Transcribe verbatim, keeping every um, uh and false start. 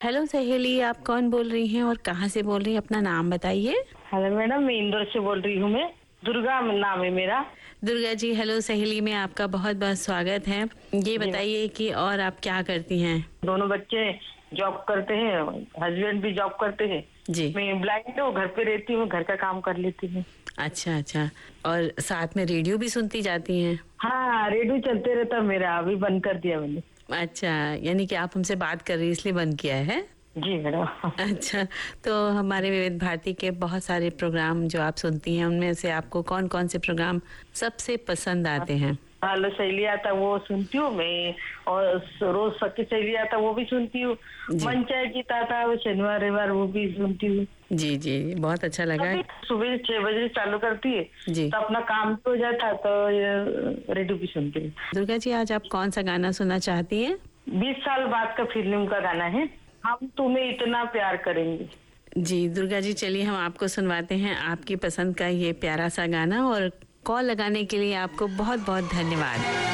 Hello सहेली, आप कौन बोल रही हैं और कहाँ से बोल रही हैं? अपना नाम बताइए। हेलो मैडम, मैं इंदौर से बोल रही हूँ। मैं दुर्गा नाम है मेरा। दुर्गा जी, हेलो सहेली में आपका बहुत बहुत स्वागत है। ये बताइए कि और आप क्या करती हैं? दोनों बच्चे जॉब करते हैं, हस्बैंड भी जॉब करते हैं। जी। मैं ब्लाइंड हूँ, घर पे रहती हूँ, घर का काम कर लेती हूँ। अच्छा अच्छा। और साथ में रेडियो भी सुनती जाती हैं? हाँ, रेडियो चलते रहता है मेरा, अभी बंद कर दिया मैंने। अच्छा, यानी कि आप हमसे बात कर रही हैं इसलिए बंद किया है? जी मैडम। अच्छा, तो हमारे विविध भारती के बहुत सारे प्रोग्राम जो आप सुनती हैं, उनमें से आपको कौन कौन से प्रोग्राम सबसे पसंद आते हैं? हेलो सहेली आता वो सुनती हूँ मैं, और रोज सखी सहेली आता वो भी सुनती हूँ। जी मन चाहे गीत आता वो शनिवार रविवार वो भी सुनती हूँ। जी जी, बहुत अच्छा लगा। सुबह छह बजे चालू करती है जी तो अपना काम तो हो जाता है, तो ये रेडियो भी सुनती हूँ। दुर्गा जी, आज आप कौन सा गाना सुनना चाहती हैं? बीस साल बाद का फिल्म का गाना है, हम तुम्हें इतना प्यार करेंगे। जी दुर्गा जी, चलिए हम आपको सुनवाते हैं आपकी पसंद का ये प्यारा सा गाना। और कॉल लगाने के लिए आपको बहुत बहुत धन्यवाद।